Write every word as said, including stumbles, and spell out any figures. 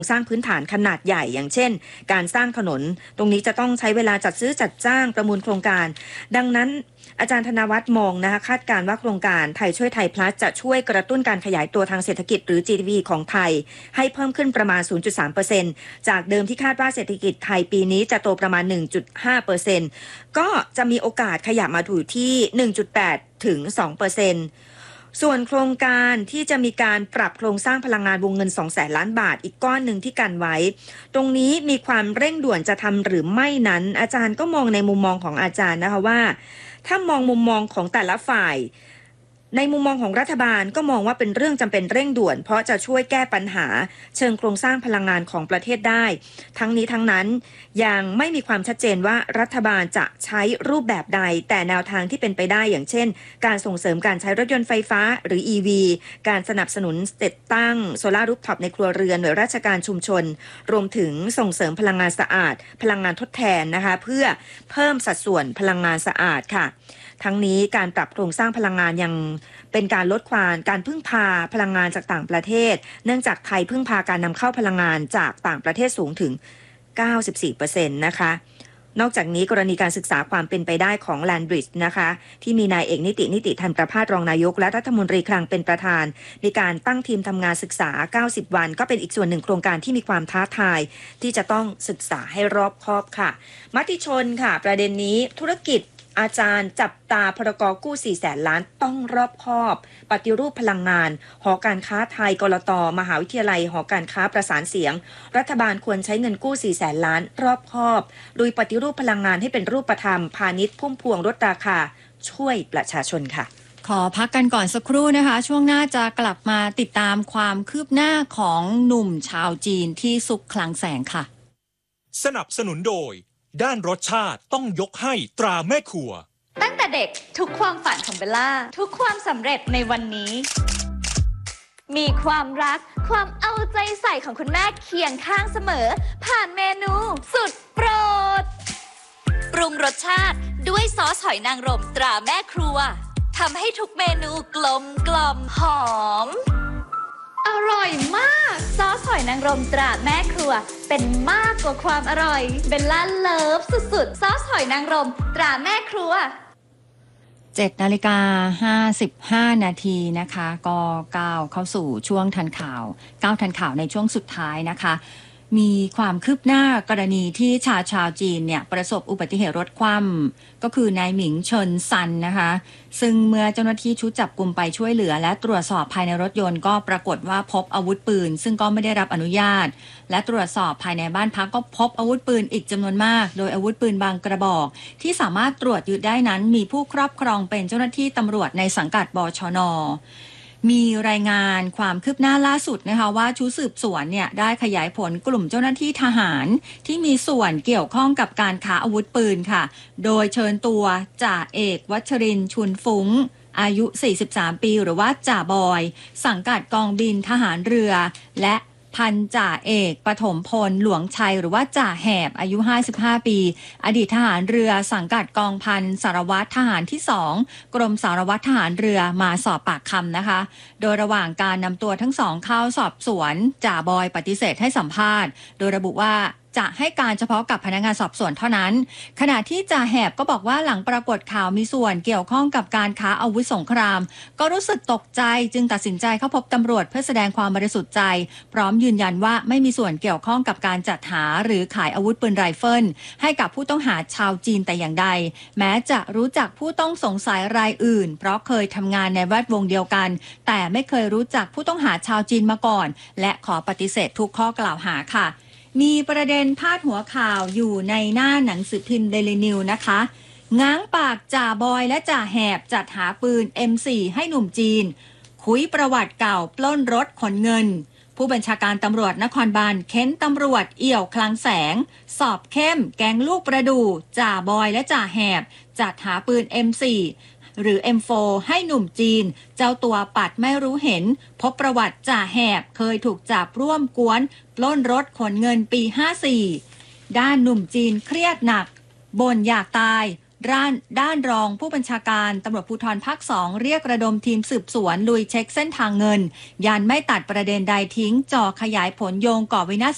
สร้างพื้นฐานขนาดใหญ่อย่างเช่นการสร้างถนนตรงนี้จะต้องใช้เวลาจัดซื้อจัดจ้างประมูลโครงการดังนั้นอาจารย์ธนวัฒน์มองนะคะคาดการณ์ว่าโครงการไทยช่วยไทย plus จะช่วยกระตุ้นการขยายตัวทางเศรษฐกิจหรือ จี ดี พี ของไทยให้เพิ่มขึ้นประมาณ ศูนย์จุดสามเปอร์เซ็นต์ จากเดิมที่คาดว่าเศรษฐกิจไทยปีนี้จะโตประมาณ หนึ่งจุดห้าเปอร์เซ็นต์ ก็จะมีโอกาสขยับมาอยู่ที่ หนึ่งจุดแปด ถึง สองเปอร์เซ็นต์ส่วนโครงการที่จะมีการปรับโครงสร้างพลังงานวงเงิน สองแสน ล้านบาทอีกก้อนหนึ่งที่กันไว้ตรงนี้มีความเร่งด่วนจะทำหรือไม่นั้นอาจารย์ก็มองในมุมมองของอาจารย์นะคะว่าถ้ามองมุมมองของแต่ละฝ่ายในมุมมองของรัฐบาลก็มองว่าเป็นเรื่องจำเป็นเร่งด่วนเพราะจะช่วยแก้ปัญหาเชิงโครงสร้างพลังงานของประเทศได้ทั้งนี้ทั้งนั้นยังไม่มีความชัดเจนว่ารัฐบาลจะใช้รูปแบบใดแต่แนวทางที่เป็นไปได้อย่างเช่นการส่งเสริมการใช้รถยนต์ไฟฟ้าหรือ อี วี การสนับสนุนติดตั้งโซลาร์รูฟท็อปในครัวเรือนหน่วยราชการชุมชนรวมถึงส่งเสริมพลังงานสะอาดพลังงานทดแทนนะคะเพื่อเพิ่มสัดส่วนพลังงานสะอาดค่ะทั้งนี้การปรับโครงสร้างพลังงานยังเป็นการลดความการพึ่งพาพลังงานจากต่างประเทศเนื่องจากไทยพึ่งพาการนำเข้าพลังงานจากต่างประเทศสูงถึง เก้าสิบสี่เปอร์เซ็นต์ นะคะนอกจากนี้กรณีการศึกษาความเป็นไปได้ของ Land Bridge นะคะที่มีนายเอกนิตินิติธันประภาสรองนายกและรัฐมนตรีคลังเป็นประธานมีการตั้งทีมทำงานศึกษาเก้าสิบวันก็เป็นอีกส่วนหนึ่งโครงการที่มีความท้าทายที่จะต้องศึกษาให้รอบคอบค่ะมติชนค่ะประเด็นนี้ธุรกิจอาจารย์จับตาพรกกู้สี่แสนล้านต้องรอบคอบปฏิรูปพลังงานหอการค้าไทยกลตมหาวิทยาลัยหอการค้าประสานเสียงรัฐบาลควรใช้เงินกู้สี่แสนล้านรอบคอบลุยปฏิรูปพลังงานให้เป็นรูปธรรมพาณิชย์พุ่มพวงลดราคาช่วยประชาชนค่ะขอพักกันก่อนสักครู่นะคะช่วงหน้าจะกลับมาติดตามความคืบหน้าของหนุ่มชาวจีนที่ซุกคลังแสงค่ะสนับสนุนโดยด้านรสชาติต้องยกให้ตราแม่ครัวตั้งแต่เด็กทุกความฝันของเบลล่าทุกความสำเร็จในวันนี้มีความรักความเอาใจใส่ของคุณแม่เคียงข้างเสมอผ่านเมนูสุดโปรดปรุงรสชาติด้วยซอสหอยนางรมตราแม่ครัวทำให้ทุกเมนูกลมกล่อมหอมอร่อยมากซอสหอยนางรมตราแม่ครัวเป็นมากกว่าความอร่อยเบลล่าเลิฟสุดๆซอสหอยนางรมตราแม่ครัวเจ็ดนาฬิกาห้าสิบห้านาทีนะคะก็ก้าวเข้าสู่ช่วงทันข่าวก้าวทันข่าวในช่วงสุดท้ายนะคะมีความคืบหน้ากรณีที่ชาวชาวจีนเนี่ยประสบอุบัติเหตุรถคว่ำก็คือนายหมิงเฉินซันนะคะซึ่งเมื่อเจ้าหน้าที่ชุดจับกุมไปช่วยเหลือและตรวจสอบภายในรถยนต์ก็ปรากฏว่าพบอาวุธปืนซึ่งก็ไม่ได้รับอนุญาตและตรวจสอบภายในบ้านพักก็พบอาวุธปืนอีกจำนวนมากโดยอาวุธปืนบางกระบอกที่สามารถตรวจยึดได้นั้นมีผู้ครอบครองเป็นเจ้าหน้าที่ตำรวจในสังกัดบชน.มีรายงานความคืบหน้าล่าสุดนะคะว่าชุดสืบสวนเนี่ยได้ขยายผลกลุ่มเจ้าหน้าที่ทหารที่มีส่วนเกี่ยวข้องกับการค้าอาวุธปืนค่ะโดยเชิญตัวจ่าเอกวัชรินทร์ชุนฟุ้งอายุสี่สิบสามปีหรือว่าจ่าบอยสังกัดกองบินทหารเรือและพันจ่าเอกปฐมพลหลวงชัยหรือว่าจ่าแหบอายุห้าสิบห้าปีอดีตทหารเรือสังกัดกองพันสารวัตรทหารที่สองกรมสารวัตรทหารเรือมาสอบปากคำนะคะโดยระหว่างการนำตัวทั้งสองเข้าสอบสวนจ่าบอยปฏิเสธให้สัมภาษณ์โดยระบุว่าจะให้การเฉพาะกับพนักงานสอบสวนเท่านั้นขณะที่จ่าแหบก็บอกว่าหลังปรากฏข่าวมีส่วนเกี่ยวข้องกับการค้าอาวุธสงครามก็รู้สึกตกใจจึงตัดสินใจเข้าพบตำรวจเพื่อแสดงความบริสุทธิ์ใจพร้อมยืนยันว่าไม่มีส่วนเกี่ยวข้องกับการจัดหาหรือขายอาวุธปืนไรเฟิลให้กับผู้ต้องหาชาวจีนแต่อย่างใดแม้จะรู้จักผู้ต้องสงสัยรายอื่นเพราะเคยทำงานในแวดวงเดียวกันแต่ไม่เคยรู้จักผู้ต้องหาชาวจีนมาก่อนและขอปฏิเสธทุกข้อกล่าวหาค่ะมีประเด็นพาดหัวข่าวอยู่ในหน้าหนังสือพิมพ์ Daily News นะคะง้างปากจ่าบอยและจ่าแหบจัดหาปืน เอ็ม โฟร์ ให้หนุ่มจีนคุยประวัติเก่าปล้นรถขนเงินผู้บัญชาการตำรวจนครบาลเค้นตำรวจเอี่ยวคลังแสงสอบเข้มแก๊งลูกประดู่จ่าบอยและจ่าแหบจัดหาปืน เอ็ม โฟร์ หรือ เอ็ม โฟร์ ให้หนุ่มจีนเจ้าตัวปัดไม่รู้เห็นพบประวัติจ่าแหบเคยถูกจับร่วมกวนปล้นรถขนเงินปีห้าสี่ด้านหนุ่มจีนเครียดหนักบ่นอยากตาย ด้านด้านรองผู้บัญชาการตำรวจภูธรภาคสองเรียกระดมทีมสืบสวนลุยเช็คเส้นทางเงินยันไม่ตัดประเด็นใดทิ้งจ่อขยายผลโยงก่อวินาศ